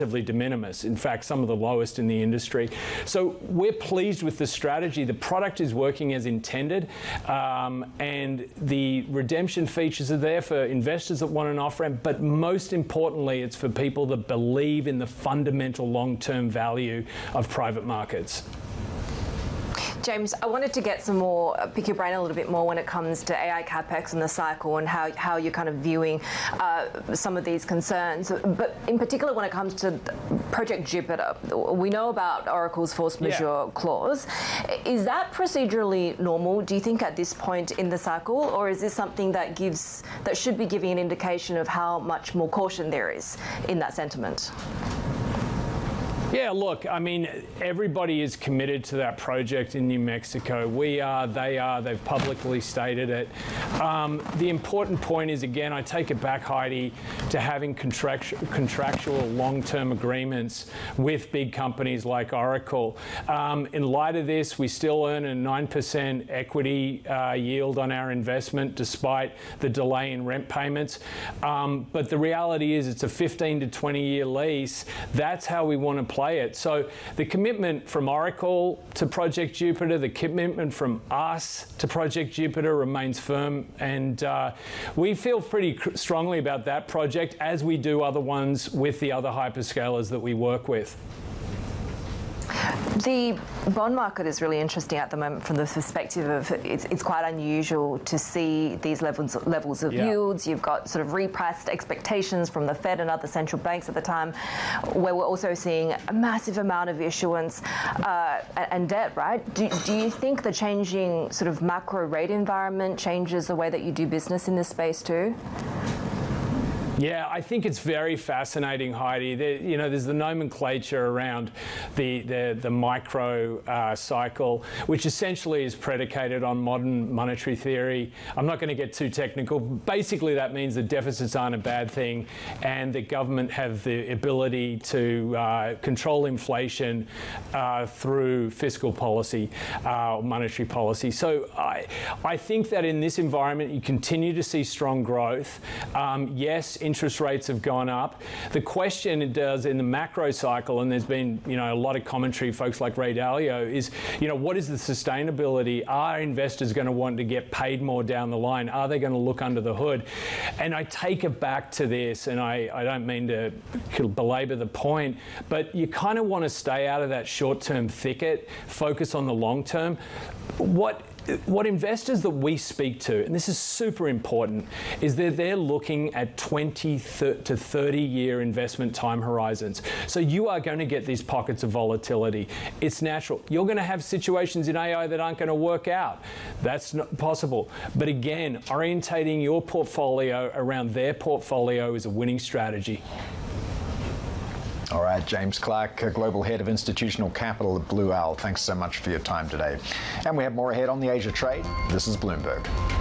de minimis, in fact some of the lowest in the industry. So we're pleased with the strategy. The product is working as intended, and the redemption features are there for investors that want an off-ramp, but most importantly it's for people that believe in the fundamental long-term value of private markets. James, I wanted to get some more, pick your brain a little bit more when it comes to AI CapEx and the cycle and how you're kind of viewing some of these concerns. But in particular, when it comes to Project Jupiter, we know about Oracle's force majeure clause. Is that procedurally normal, do you think, at this point in the cycle, or is this something that should be giving an indication of how much more caution there is in that sentiment? Yeah, look, I mean, everybody is committed to that project in New Mexico. We are, they are, they've publicly stated it. The important point is, again, I take it back, Heidi, to having contractual long-term agreements with big companies like Oracle. In light of this, we still earn a 9% equity yield on our investment despite the delay in rent payments. But the reality is it's a 15 to 20-year lease. That's how we want to play it. So the commitment from Oracle to Project Jupiter, the commitment from us to Project Jupiter remains firm, and we feel pretty strongly about that project, as we do other ones with the other hyperscalers that we work with. The bond market is really interesting at the moment from the perspective of it's quite unusual to see these levels of yields. You've got sort of repriced expectations from the Fed and other central banks at the time, where we're also seeing a massive amount of issuance and debt, right? Do you think the changing sort of macro rate environment changes the way that you do business in this space too? Yeah, I think it's very fascinating, Heidi. There's the nomenclature around the micro cycle, which essentially is predicated on modern monetary theory. I'm not going to get too technical. Basically, that means that deficits aren't a bad thing, and that government have the ability to control inflation through fiscal policy, monetary policy. So I think that in this environment, you continue to see strong growth. Yes, interest rates have gone up. The question it does in the macro cycle, and there's been a lot of commentary, folks like Ray Dalio, is what is the sustainability? Are investors going to want to get paid more down the line? Are they going to look under the hood? And I take it back to this, and I don't mean to belabor the point, but you kind of want to stay out of that short-term thicket, focus on the long term. What investors that we speak to, and this is super important, is that they're looking at 20 to 30-year investment time horizons. So you are going to get these pockets of volatility. It's natural. You're going to have situations in AI that aren't going to work out. That's not possible. But again, orientating your portfolio around their portfolio is a winning strategy. All right, James Clark, Global Head of Institutional Capital at Blue Owl. Thanks so much for your time today. And we have more ahead on the Asia Trade. This is Bloomberg.